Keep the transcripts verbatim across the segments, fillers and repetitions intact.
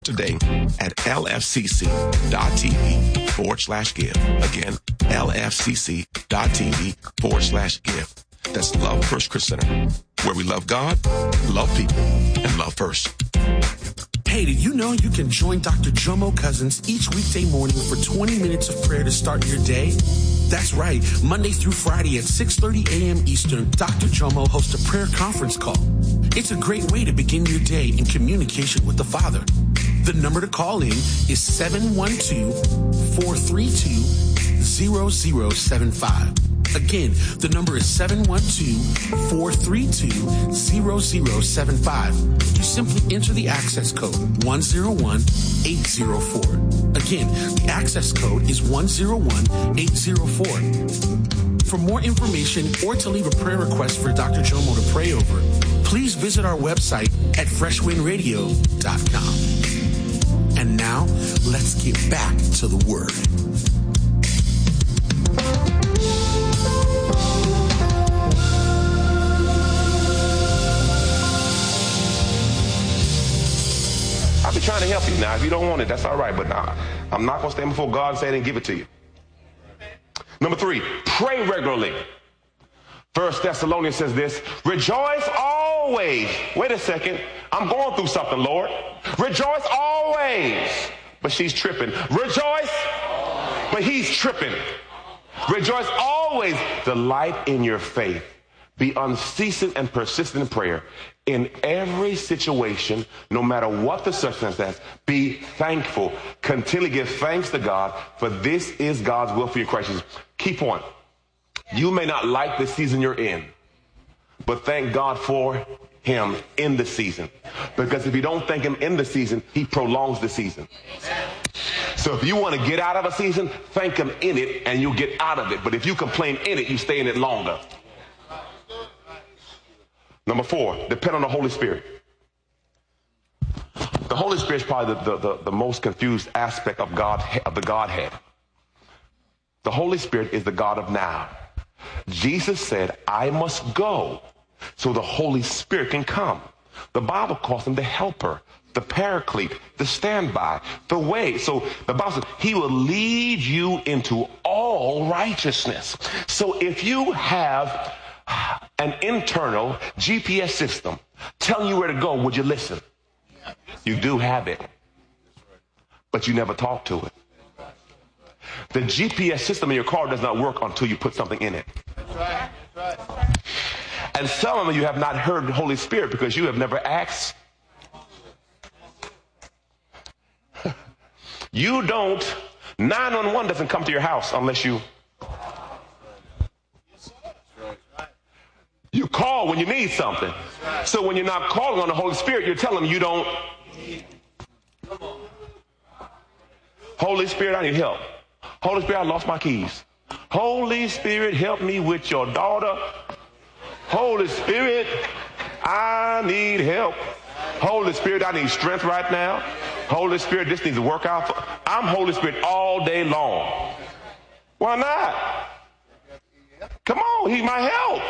today at lfcc.tv forward slash give. Again, lfcc.tv forward slash give. That's Love First Christian Center, where we love God, love people, and love first. Hey, did you know you can join Doctor Jomo Cousins each weekday morning for twenty minutes of prayer to start your day? That's right. Monday through Friday at six thirty a.m. Eastern, Doctor Jomo hosts a prayer conference call. It's a great way to begin your day in communication with the Father. The number to call in is seven one two, four three two, zero zero seven five. Again, the number is seven one two, four three two, zero zero seven five. You simply enter the access code one zero one eight zero four. Again, the access code is one zero one eight zero four. For more information or to leave a prayer request for Doctor Jomo to pray over, please visit our website at fresh wind radio dot com. And now, let's get back to the Word. I'll be trying to help you. Now, if you don't want it, that's all right. But now, I'm not going to stand before God and say I didn't give it to you. Number three, pray regularly. First Thessalonians says this, rejoice always. Wait a second. I'm going through something, Lord. Rejoice always. But she's tripping. Rejoice, but he's tripping. Rejoice always. Delight in your faith. Be unceasing and persistent in prayer. In every situation, no matter what the circumstance, be thankful. Continually give thanks to God, for this is God's will for you in Christ Jesus. Key point. You may not like the season you're in, but thank God for him in the season. Because if you don't thank him in the season, he prolongs the season. So if you want to get out of a season, thank him in it and you'll get out of it. But if you complain in it, you stay in it longer. Number four, depend on the Holy Spirit. The Holy Spirit is probably the, the, the, the most confused aspect of God, of the Godhead. The Holy Spirit is the God of now. Jesus said, I must go so the Holy Spirit can come. The Bible calls him the helper, the paraclete, the standby, the way. So the Bible says he will lead you into all righteousness. So if you have an internal G P S system telling you where to go, would you listen? You do have it, but you never talk to it. The G P S system in your car does not work until you put something in it. That's right. That's right. And some of you have not heard the Holy Spirit because you have never asked. You don't, nine one one doesn't come to your house unless you, you call when you need something. So when you're not calling on the Holy Spirit, you're telling them you don't. Holy Spirit, I need help. Holy Spirit, I lost my keys. Holy Spirit, help me with your daughter. Holy Spirit, I need help. Holy Spirit, I need strength right now. Holy Spirit, this needs to work out. For, I'm Holy Spirit all day long. Why not? Come on, he's my help.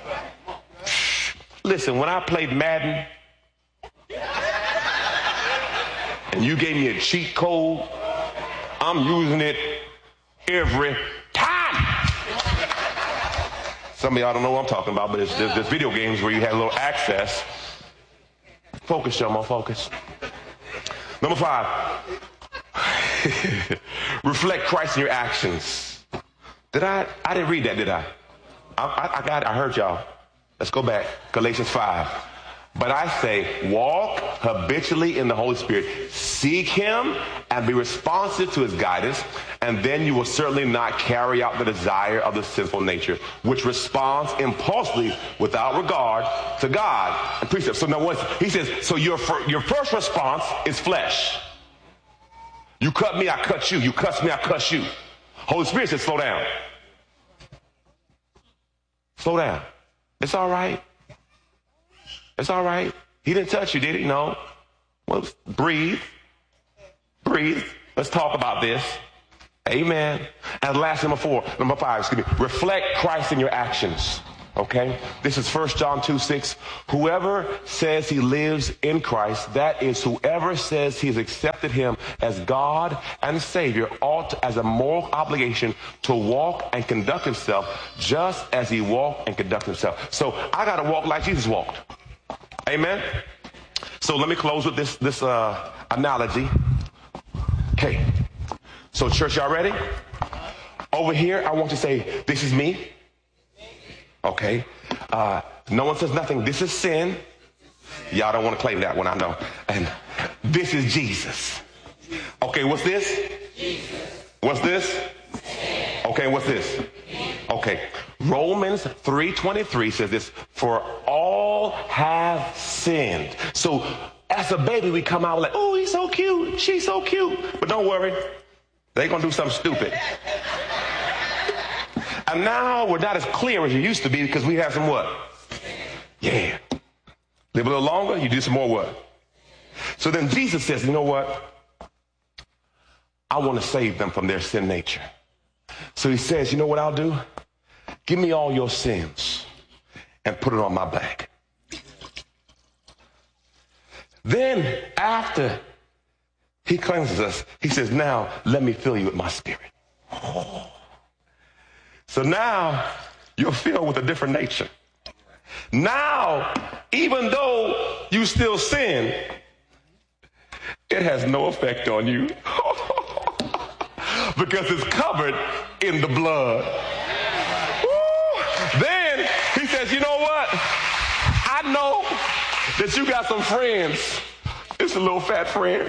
Listen, when I played Madden and you gave me a cheat code, I'm using it every time. Some of y'all don't know what I'm talking about, but it's, there's, there's video games where you have a little access. Focus, Jomo, focus. Number five, reflect Christ in your actions. Did I? I didn't read that, did I? I, I, I got it. I heard y'all. Let's go back. Galatians five. But I say, walk habitually in the Holy Spirit. Seek him and be responsive to his guidance. And then you will certainly not carry out the desire of the sinful nature, which responds impulsively without regard to God and precept. So now what he says, so your, your first response is flesh. You cut me, I cut you. You cuss me, I cuss you. Holy Spirit says, slow down. Slow down. It's all right. It's all right. He didn't touch you, did he? No. Well, breathe. Breathe. Let's talk about this. Amen. And last, number four, number five, excuse me. Reflect Christ in your actions. Okay? This is First John two six. Whoever says he lives in Christ, that is, whoever says he's accepted him as God and Savior, ought as a moral obligation to walk and conduct himself just as he walked and conduct himself. So I got to walk like Jesus walked. Amen? So let me close with this, this uh, analogy. Okay. So church, y'all ready? Over here, I want to say, this is me. Okay. Uh, no one says nothing. This is sin. Y'all don't want to claim that one, I know. And this is Jesus. Okay, what's this? Jesus. What's this? Okay, what's this? Okay. Romans three twenty-three says this, for all have sinned. So as a baby, we come out like, oh, he's so cute. She's so cute. But don't worry. They're going to do something stupid. And now we're not as clear as you used to be because we have some what? Yeah. Live a little longer, you do some more what? So then Jesus says, you know what? I want to save them from their sin nature. So he says, you know what I'll do? Give me all your sins and put it on my back. Then after he cleanses us, he says, now let me fill you with my spirit. Oh. So now you're filled with a different nature. Now, even though you still sin, it has no effect on you because it's covered in the blood. Woo! Then he says, you know what? I know that you got some friends. It's a little fat friend.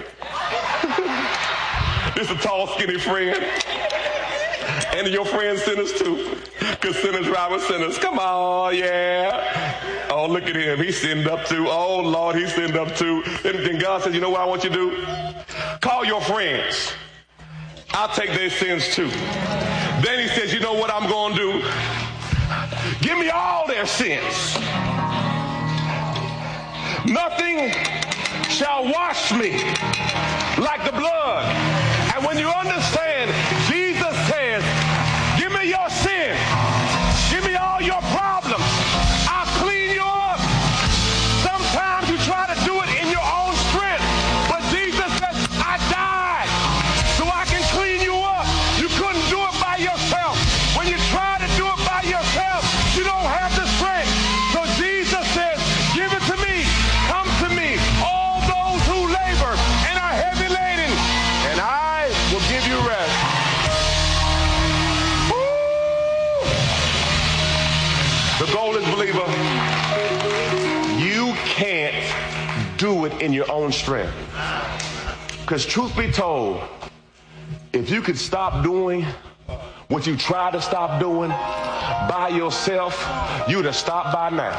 It's a tall, skinny friend. And your friends sinners too. Because sinners ride with sinners. Come on, yeah. Oh, look at him. He sinned up too. Oh, Lord, he sinned up too. And then God says, you know what I want you to do? Call your friends. I'll take their sins too. Then he says, you know what I'm going to do? Give me all their sins. Nothing shall wash me like the blood. And when you understand, Jesus says, give me your sin. Give me all your problems. I'll clean you up. Sometimes you try to do it in your own strength. But Jesus says, I died so I can clean you up. You couldn't do it by yourself. When you try to do it by yourself, you don't have the strength. So Jesus says, give it to me. Come to me, all those who labor and are heavy laden, and I will give you rest. The goal is, believer, you can't do it in your own strength. Because truth be told, if you could stop doing what you try to stop doing by yourself, you'd have stopped by now.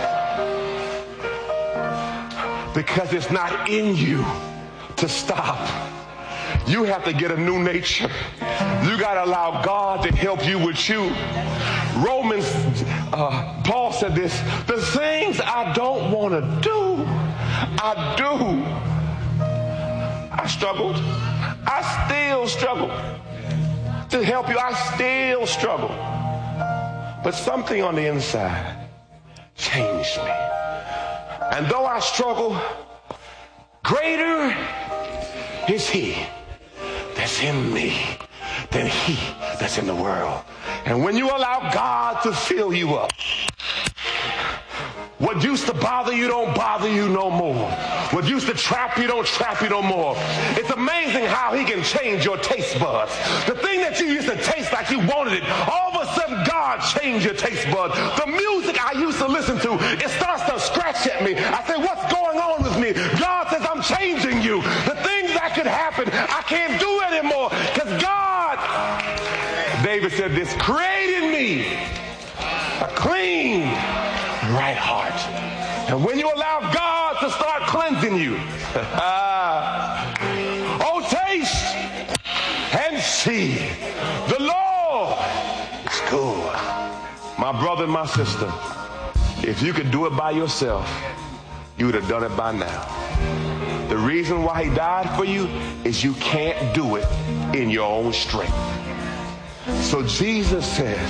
Because it's not in you to stop. You have to get a new nature. You got to allow God to help you with you. Romans, uh, Paul said this, the things I don't want to do, I do. I struggled. I still struggle. To help you, I still struggle. But something on the inside changed me. And though I struggle, greater is he that's in me than he that's in the world. And when you allow God to fill you up, what used to bother you don't bother you no more. What used to trap you don't trap you no more. It's amazing how he can change your taste buds. The thing that you used to taste like you wanted it, all of a sudden God changed your taste buds. The music I used to listen to, it starts to scratch at me. I say, what's going on with me? God says, I'm changing you. The things that could happen, I can't do anymore because God, David said this, created me a clean right heart. And when you allow God to start cleansing you, oh, taste and see the Lord is good. My brother and my sister, if you could do it by yourself, you would have done it by now. The reason why he died for you is you can't do it in your own strength. So Jesus says,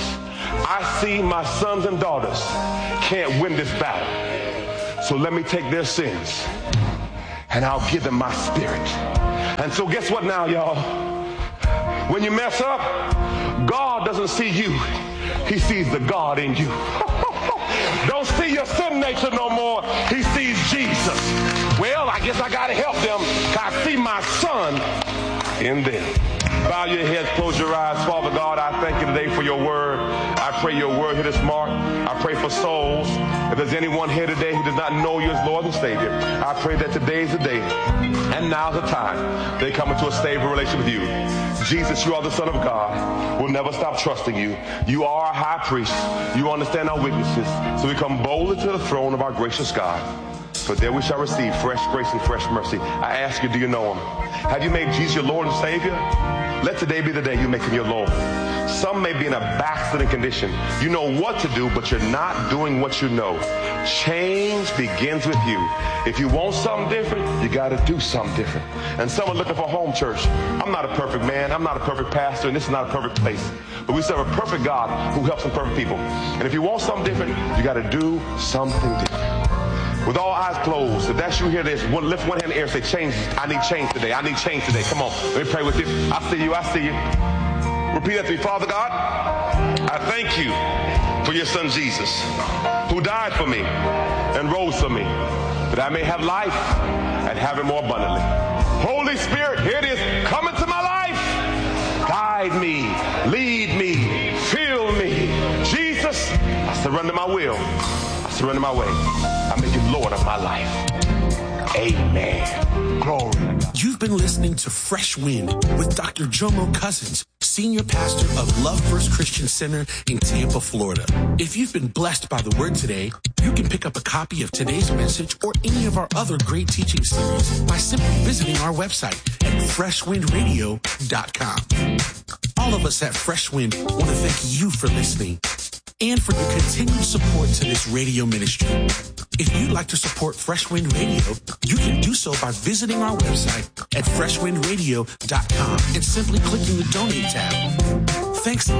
I see my sons and daughters can't win this battle. So let me take their sins and I'll give them my spirit. And so guess what now, y'all? When you mess up, God doesn't see you. He sees the God in you. Don't see your sin nature no more. He sees Jesus. Well, I guess I got to help them. I see my son in them. Bow your heads, close your eyes. Father God, I thank you today for your word. I pray your word hit its mark. I pray for souls. If there's anyone here today who does not know you as Lord and Savior, I pray that today is the day and now's the time they come into a stable relationship with you. Jesus, you are the Son of God. We'll never stop trusting you. You are our high priest. You understand our weaknesses. So we come boldly to the throne of our gracious God. For there we shall receive fresh grace and fresh mercy. I ask you, do you know him? Have you made Jesus your Lord and Savior? Let today be the day you make him your Lord. Some may be in a backsliding condition. You know what to do, but you're not doing what you know. Change begins with you. If you want something different, you got to do something different. And some are looking for home church. I'm not a perfect man. I'm not a perfect pastor, and this is not a perfect place. But we serve a perfect God who helps imperfect people. And if you want something different, you got to do something different. With all eyes closed, if that's you here, there's one, lift one hand in the air and say, change. I need change today. I need change today. Come on, let me pray with you. I see you. I see you. Repeat after me. Father God, I thank you for your son Jesus, who died for me and rose for me, that I may have life and have it more abundantly. Holy Spirit, here it is. Come into my life. Guide me. Lead me. Fill me. Jesus, I surrender my will. I surrender my way. I make you Lord of my life. Amen. Glory to God. You've been listening to Fresh Wind with Doctor Jomo Cousins, Senior Pastor of Love First Christian Center in Tampa, Florida. If you've been blessed by the word today, you can pick up a copy of today's message or any of our other great teaching series by simply visiting our website at fresh wind radio dot com. All of us at Fresh Wind want to thank you for listening and for your continued support to this radio ministry. If you'd like to support Fresh Wind Radio, you can do so by visiting our website at fresh wind radio dot com and simply clicking the Donate tab. Thanks.